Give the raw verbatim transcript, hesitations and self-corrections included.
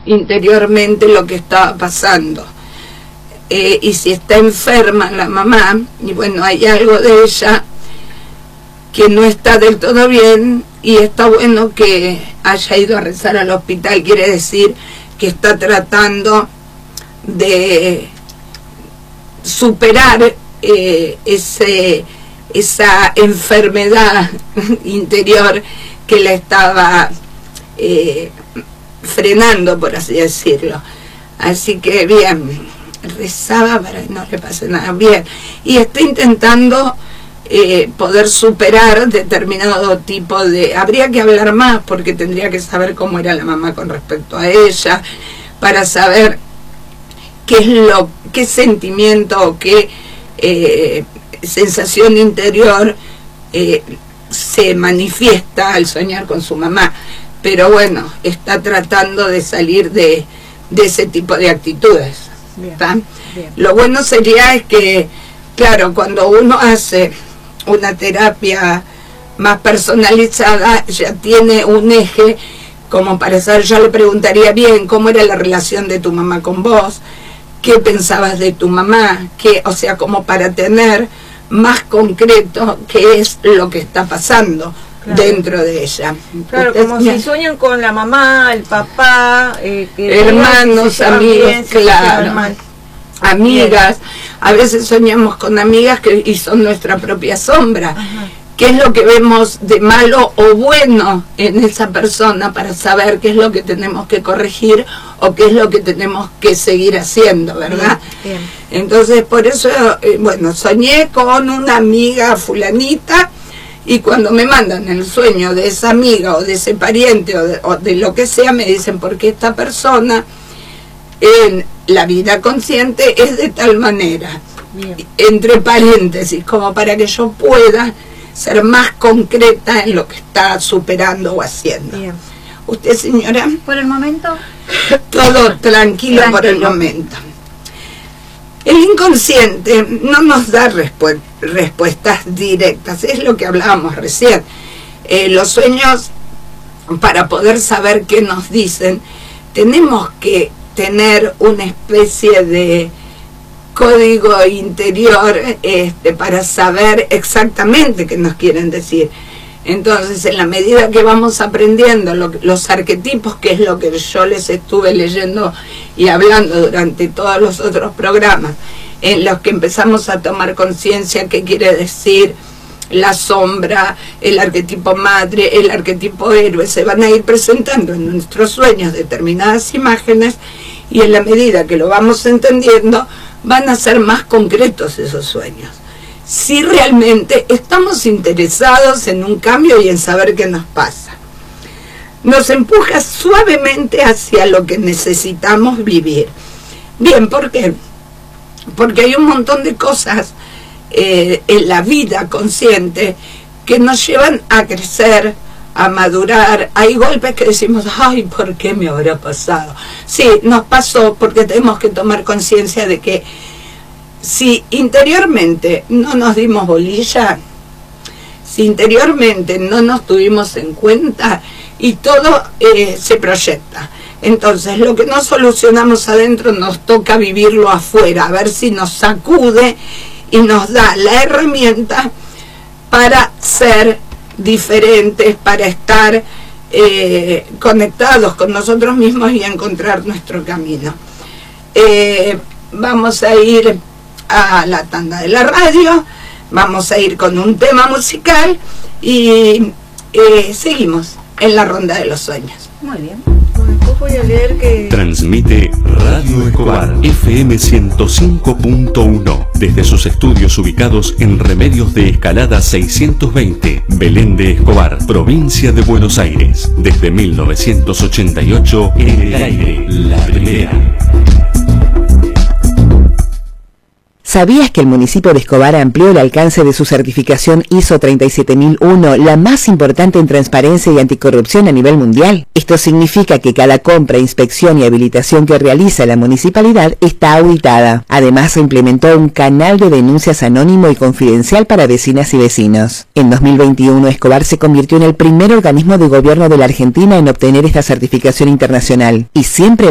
interiormente lo que estaba pasando. Eh, y si está enferma la mamá, y bueno, hay algo de ella que no está del todo bien, y está bueno que haya ido a rezar al hospital, quiere decir que está tratando de superar eh, ese, esa enfermedad interior que la estaba eh, frenando, por así decirlo. Así que bien, rezaba para que no le pase nada bien, y está intentando eh, poder superar determinado tipo de... Habría que hablar más, porque tendría que saber cómo era la mamá con respecto a ella, para saber qué es lo, qué sentimiento o qué eh, sensación interior eh, se manifiesta al soñar con su mamá. Pero bueno, está tratando de salir de, de ese tipo de actitudes. Bien, bien. Lo bueno sería es que, claro, cuando uno hace una terapia más personalizada, ya tiene un eje como para saber. Yo le preguntaría bien cómo era la relación de tu mamá con vos, qué pensabas de tu mamá, qué, o sea, como para tener más concreto qué es lo que está pasando. Claro. Dentro de ella. Claro, Usted, como ya, si sueñan con la mamá, el papá, eh, que hermanos, amigos, bien, claro, amigas. A veces soñamos con amigas que y son nuestra propia sombra. Ajá. ¿Qué es lo que vemos de malo o bueno en esa persona para saber qué es lo que tenemos que corregir o qué es lo que tenemos que seguir haciendo, ¿verdad? Bien, bien. Entonces, por eso, eh, bueno, soñé con una amiga fulanita. Y cuando me mandan el sueño de esa amiga o de ese pariente o de, o de lo que sea, me dicen porque esta persona en la vida consciente es de tal manera. Bien. Entre paréntesis, como para que yo pueda ser más concreta en lo que está superando o haciendo. Bien. ¿Usted, señora? Por el momento. Todo tranquilo, tranquilo. Por el momento. El inconsciente no nos da respu respuestas directas, es lo que hablábamos recién. Eh, los sueños, para poder saber qué nos dicen, tenemos que tener una especie de código interior este, para saber exactamente qué nos quieren decir. Entonces, en la medida que vamos aprendiendo lo, los arquetipos, que es lo que yo les estuve leyendo y hablando durante todos los otros programas, en los que empezamos a tomar conciencia qué quiere decir la sombra, el arquetipo madre, el arquetipo héroe, se van a ir presentando en nuestros sueños determinadas imágenes, y en la medida que lo vamos entendiendo, van a ser más concretos esos sueños. Si realmente estamos interesados en un cambio y en saber qué nos pasa. Nos empuja suavemente hacia lo que necesitamos vivir. Bien, ¿por qué? Porque hay un montón de cosas eh, en la vida consciente que nos llevan a crecer, a madurar. Hay golpes que decimos, ay, ¿por qué me habrá pasado? Sí, nos pasó porque tenemos que tomar conciencia de que si interiormente no nos dimos bolilla, si interiormente no nos tuvimos en cuenta, y todo eh, se proyecta. Entonces, lo que no solucionamos adentro nos toca vivirlo afuera, a ver si nos sacude y nos da la herramienta para ser diferentes, para estar eh, conectados con nosotros mismos y encontrar nuestro camino. Eh, vamos a ir a la tanda de la radio, vamos a ir con un tema musical y eh, seguimos en la ronda de los sueños. Muy bien. Después voy a leer que... Transmite Radio Escobar F M ciento cinco punto uno desde sus estudios ubicados en Remedios de Escalada seiscientos veinte, Belén de Escobar, provincia de Buenos Aires. Desde mil novecientos ochenta y ocho, en el aire, la primera. ¿Sabías que el municipio de Escobar amplió el alcance de su certificación I S O treinta y siete mil uno, la más importante en transparencia y anticorrupción a nivel mundial? Esto significa que cada compra, inspección y habilitación que realiza la municipalidad está auditada. Además, se implementó un canal de denuncias anónimo y confidencial para vecinas y vecinos. En dos mil veintiuno, Escobar se convirtió en el primer organismo de gobierno de la Argentina en obtener esta certificación internacional, y siempre